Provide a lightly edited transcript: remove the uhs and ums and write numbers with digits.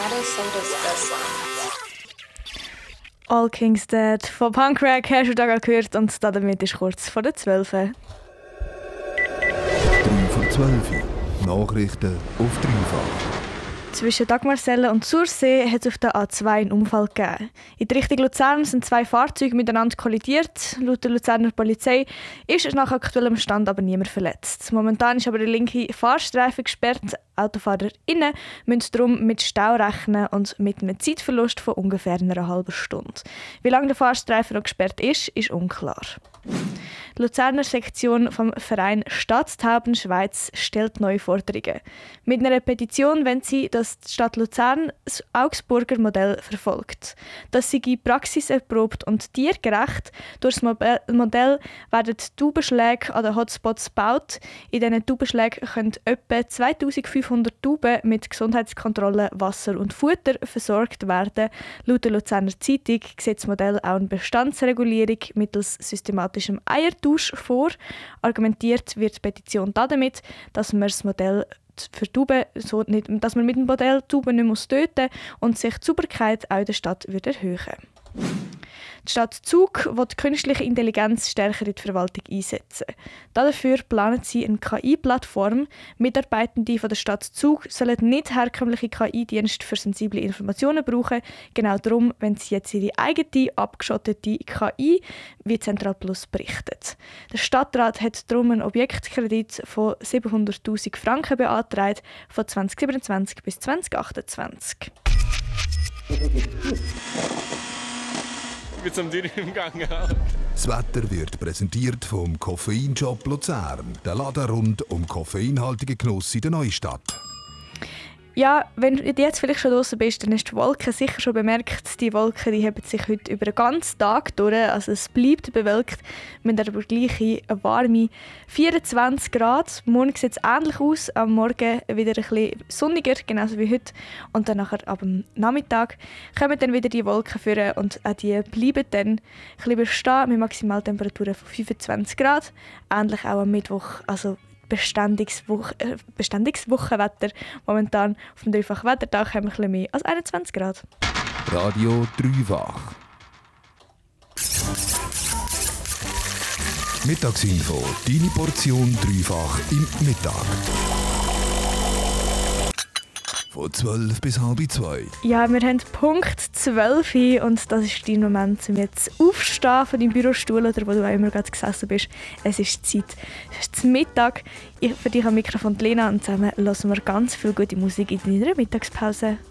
Minnesota's best line. All Kings Dead von Punkrack hast du da gehört und damit ist kurz vor der 12. 3 vor 12. Nachrichten auf dreifach. Zwischen Dagmarsellen und Sursee hat es auf der A2 einen Unfall gegeben. In die Richtung Luzern sind 2 Fahrzeuge miteinander kollidiert. Laut der Luzerner Polizei ist nach aktuellem Stand aber niemand verletzt. Momentan ist aber der linke Fahrstreifen gesperrt. AutofahrerInnen müssen darum mit Stau rechnen und mit einem Zeitverlust von ungefähr einer halben Stunde. Wie lange der Fahrstreifen noch gesperrt ist unklar. Die Luzerner Sektion vom Verein Stadttauben Schweiz stellt neue Forderungen. Mit einer Petition wollen sie, dass die Stadt Luzern das Augsburger Modell verfolgt. Das sei praxiserprobt und tiergerecht. Durch das Modell werden Taubenschläge an den Hotspots gebaut. In diesen Taubenschlägen können etwa 2500 Tauben mit Gesundheitskontrolle, Wasser und Futter versorgt werden. Laut der Luzerner Zeitung sieht das Modell auch eine Bestandsregulierung mittels systematischem Eiertausch vor. Argumentiert wird die Petition damit, dass man das Modell für Tauben dass man mit dem Modell Tauben nicht töten muss und sich die Sauberkeit auch in der Stadt erhöhen wird. Die Stadt Zug will die künstliche Intelligenz stärker in die Verwaltung einsetzen. Dafür planen sie eine KI-Plattform. Mitarbeitende von der Stadt Zug sollen nicht herkömmliche KI-Dienste für sensible Informationen brauchen. Genau darum, wenn sie jetzt ihre eigene, abgeschottete KI wie Central Plus berichtet. Der Stadtrat hat darum einen Objektkredit von 700'000 Franken beantragt, von 2027 bis 2028. Mit so einem Ding im Gang. Das Wetter wird präsentiert vom Koffeinshop Luzern. Der Laden rund um koffeinhaltigen Genuss in der Neustadt. Ja, wenn du jetzt vielleicht schon draußen bist, dann hast du die Wolken sicher schon bemerkt. Die Wolken die haben sich heute über den ganzen Tag durch. Also es bleibt bewölkt mit einer gleichen warme 24 Grad. Morgen sieht es ähnlich aus. Am Morgen wieder ein bisschen sonniger, genauso wie heute. Und dann nachher ab dem Nachmittag kommen dann wieder die Wolken führen und auch die bleiben dann ein bisschen bestehen mit Maximaltemperaturen von 25 Grad. Ähnlich auch am Mittwoch. Also beständiges Wochenwetter. Momentan auf dem dreifachen Wettertag haben wir ein bisschen mehr als 21 Grad. Radio Dreifach. Mittagsinfo. Deine Portion Dreifach im Mittag. Von 12 bis halb 2. Ja, wir haben Punkt 12 und das ist dein Moment, um jetzt aufzustehen von deinem Bürostuhl oder wo du auch immer gerade gesessen bist. Es ist Zeit. Es ist Mittag. Für dich am Mikrofon Lena und zusammen hören wir ganz viel gute Musik in deiner Mittagspause.